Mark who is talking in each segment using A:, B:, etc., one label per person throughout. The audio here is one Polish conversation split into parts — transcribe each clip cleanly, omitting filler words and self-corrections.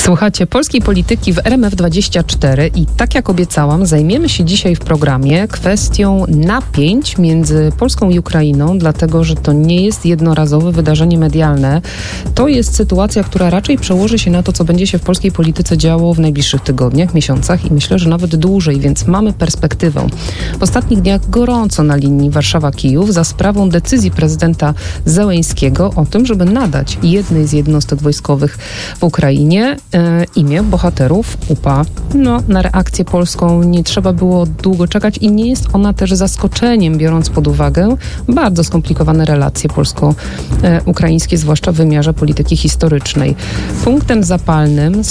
A: Słuchacie Polskiej Polityki w RMF24 i tak jak obiecałam, zajmiemy się dzisiaj w programie kwestią napięć między Polską i Ukrainą, dlatego że to nie jest jednorazowe wydarzenie medialne. To jest sytuacja, która raczej przełoży się na to, co będzie się w polskiej polityce działo w najbliższych tygodniach, miesiącach i myślę, że nawet dłużej, więc mamy perspektywę. W ostatnich dniach gorąco na linii Warszawa-Kijów za sprawą decyzji prezydenta Zełeńskiego o tym, żeby nadać jednej z jednostek wojskowych w Ukrainie imię bohaterów UPA. Na reakcję polską nie trzeba było długo czekać i nie jest ona też zaskoczeniem, biorąc pod uwagę bardzo skomplikowane relacje polsko-ukraińskie, zwłaszcza w wymiarze polityki historycznej. Punktem zapalnym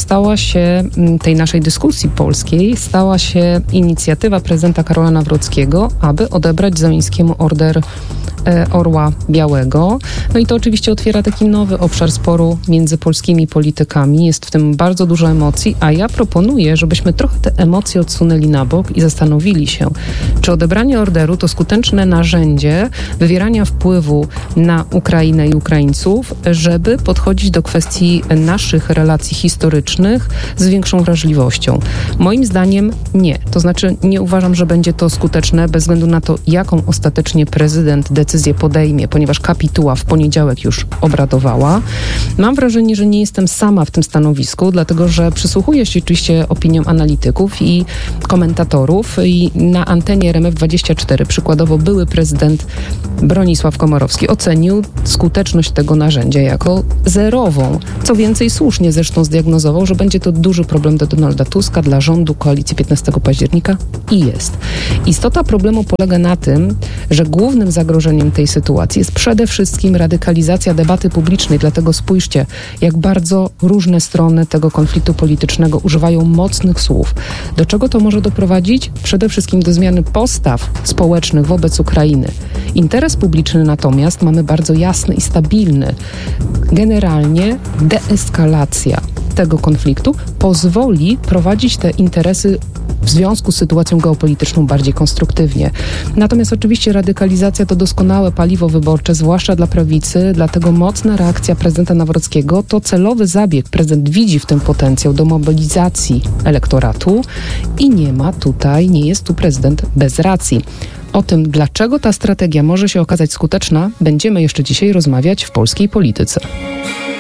A: tej naszej dyskusji polskiej stała się inicjatywa prezydenta Karola Nawrockiego, aby odebrać Zełeńskiemu order Orła Białego. I to oczywiście otwiera taki nowy obszar sporu między polskimi politykami. Jest w tym bardzo dużo emocji, a ja proponuję, żebyśmy trochę te emocje odsunęli na bok i zastanowili się, czy odebranie orderu to skuteczne narzędzie wywierania wpływu na Ukrainę i Ukraińców, żeby podchodzić do kwestii naszych relacji historycznych z większą wrażliwością. Moim zdaniem nie. To znaczy nie uważam, że będzie to skuteczne bez względu na to, jaką ostatecznie prezydent decyzję podejmie, ponieważ kapituła w poniedziałek już obradowała. Mam wrażenie, że nie jestem sama w tym stanowisku, dlatego że przysłuchuję się oczywiście opiniom analityków i komentatorów i na antenie RMF24 przykładowo były prezydent Bronisław Komorowski ocenił skuteczność tego narzędzia jako zerową. Co więcej, słusznie zresztą zdiagnozował, że będzie to duży problem dla Donalda Tuska, dla rządu, koalicji 15 października i jest. Istota problemu polega na tym, że głównym zagrożeniem tej sytuacji jest przede wszystkim radykalizacja debaty publicznej, dlatego spójrzcie, jak bardzo różne strony tego konfliktu politycznego używają mocnych słów. Do czego to może doprowadzić? Przede wszystkim do zmiany postaw społecznych wobec Ukrainy. Interes publiczny natomiast mamy bardzo jasny i stabilny. Generalnie deeskalacja tego konfliktu pozwoli prowadzić te interesy w związku z sytuacją geopolityczną bardziej konstruktywnie. Natomiast oczywiście radykalizacja to doskonałe paliwo wyborcze, zwłaszcza dla prawicy, dlatego mocna reakcja prezydenta Nawrockiego to celowy zabieg. Prezydent widzi w tym potencjał do mobilizacji elektoratu i nie jest tu prezydent bez racji. O tym, dlaczego ta strategia może się okazać skuteczna, będziemy jeszcze dzisiaj rozmawiać w polskiej polityce.